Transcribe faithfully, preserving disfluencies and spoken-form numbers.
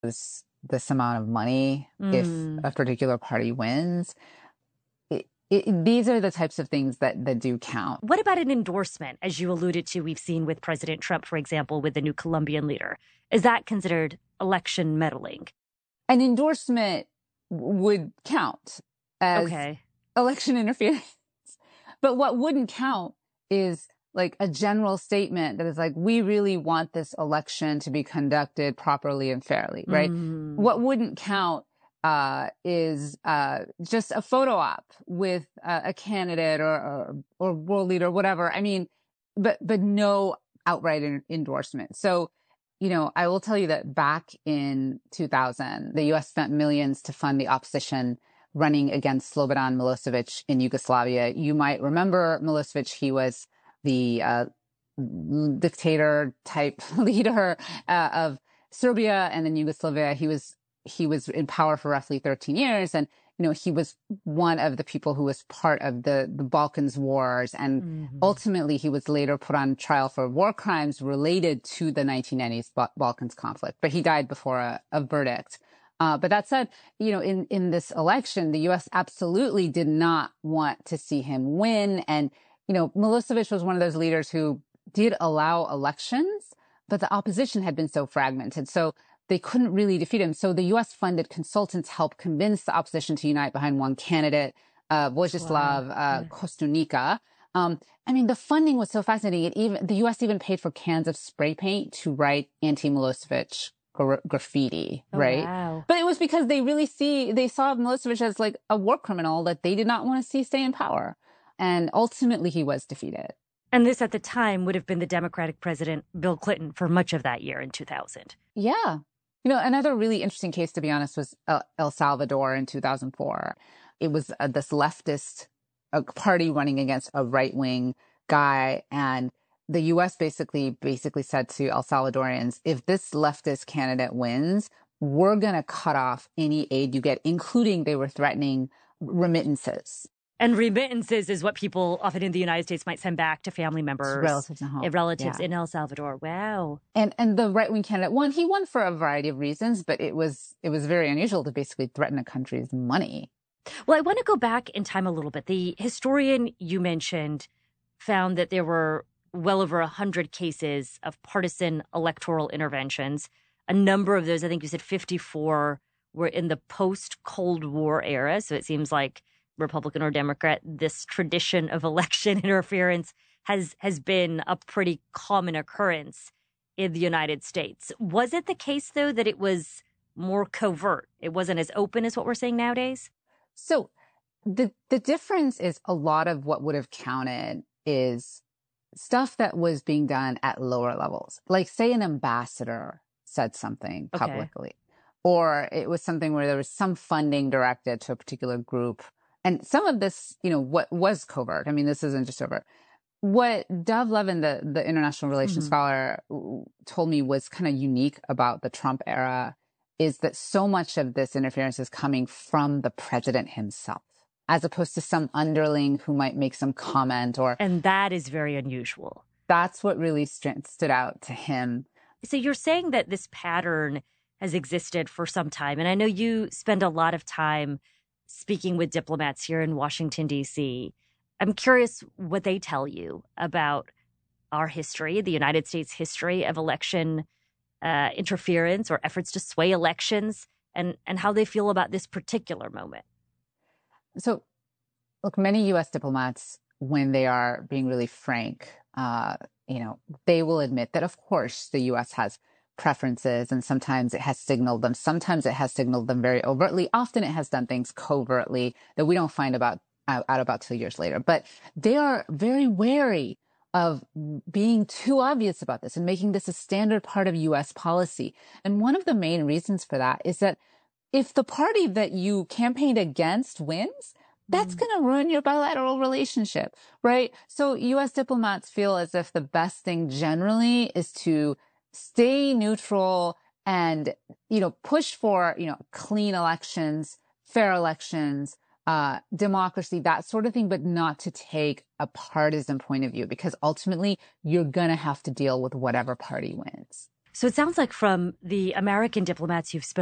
this, this amount of money if Mm. a particular party wins. It, it, these are the types of things that, that do count. What about an endorsement, as you alluded to, we've seen with President Trump, for example, with the new Colombian leader? Is that considered election meddling? An endorsement would count as Okay. election interference. But what wouldn't count is like a general statement that is like, we really want this election to be conducted properly and fairly, right? Mm. What wouldn't count uh, is uh, just a photo op with uh, a candidate or, or, or world leader, whatever. I mean, but, but no outright en- endorsement. So, you know, I will tell you that back in two thousand, the U S spent millions to fund the opposition running against Slobodan Milosevic in Yugoslavia. You might remember Milosevic. He was the uh, dictator type leader uh, of Serbia and then Yugoslavia. He was he was in power for roughly thirteen years, and you know he was one of the people who was part of the the Balkans wars, and Mm-hmm. ultimately he was later put on trial for war crimes related to the nineteen nineties ba- Balkans conflict. But he died before a, a verdict. Uh, but that said, you know, in, in this election, the U S absolutely did not want to see him win. And, you know, Milosevic was one of those leaders who did allow elections, but the opposition had been so fragmented. So they couldn't really defeat him. So the U S funded consultants helped convince the opposition to unite behind one candidate, uh, Vojislav Wow. uh, Yeah. Kostunica. Um, I mean, the funding was so fascinating. It even the U S even paid for cans of spray paint to write anti-Milosevic gra- graffiti, Oh, right? wow. But it was because they really see, they saw Milosevic as like a war criminal that they did not want to see stay in power. And ultimately he was defeated. And this at the time would have been the Democratic president, Bill Clinton, for much of that year in two thousand. Yeah. You know, another really interesting case, to be honest, was El, El Salvador in two thousand four. It was uh, this leftist uh, party running against a right-wing guy. And the U S basically basically said to El Salvadorians, if this leftist candidate wins, we're going to cut off any aid you get, including they were threatening remittances. And remittances is what people often in the United States might send back to family members, relatives at home. relatives Yeah. in El Salvador. Wow. And and the right wing candidate won. He won for a variety of reasons, but it was it was very unusual to basically threaten a country's money. Well, I want to go back in time a little bit. The historian you mentioned found that there were well over one hundred cases of partisan electoral interventions. A number of those, I think you said fifty-four, were in the post-Cold War era. So it seems like Republican or Democrat, this tradition of election interference has has been a pretty common occurrence in the United States. Was it the case, though, that it was more covert? It wasn't as open as what we're seeing nowadays? So the the difference is a lot of what would have counted is stuff that was being done at lower levels. Like say an ambassador said something Okay. publicly, or it was something where there was some funding directed to a particular group. And some of this, you know, what was covert. I mean, this isn't just overt. What Dov Levin, the, the international relations Mm-hmm. scholar, told me was kind of unique about the Trump era is that so much of this interference is coming from the president himself, as opposed to some underling who might make some comment or. And that is very unusual. That's what really st- stood out to him. So you're saying that this pattern has existed for some time. And I know you spend a lot of time speaking with diplomats here in Washington, D C. I'm curious what they tell you about our history, the United States history of election uh, interference or efforts to sway elections, and, and how they feel about this particular moment. So, look, many U S diplomats, when they are being really frank, uh, you know, they will admit that, of course, the U S has preferences, and sometimes it has signaled them. Sometimes it has signaled them very overtly. Often it has done things covertly that we don't find about out, out about two years later. But they are very wary of being too obvious about this and making this a standard part of U S policy. And one of the main reasons for that is that if the party that you campaigned against wins, that's going to ruin your bilateral relationship, right? So U S diplomats feel as if the best thing generally is to stay neutral and, you know, push for, you know, clean elections, fair elections, uh, democracy, that sort of thing, but not to take a partisan point of view, because ultimately you're going to have to deal with whatever party wins. So it sounds like from the American diplomats you've spoken